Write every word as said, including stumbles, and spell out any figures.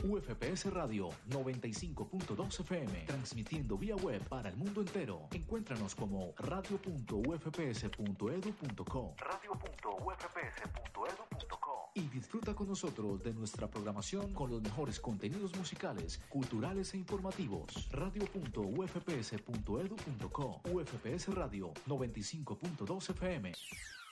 U F P S Radio noventa y cinco punto dos F M, transmitiendo vía web para el mundo entero. Encuéntranos como radio punto u f p s punto e d u punto co, radio punto u f p s punto e d u punto co, y disfruta con nosotros de nuestra programación con los mejores contenidos musicales, culturales e informativos. radio punto u f p s punto e d u punto co. U F P S Radio noventa y cinco punto dos F M.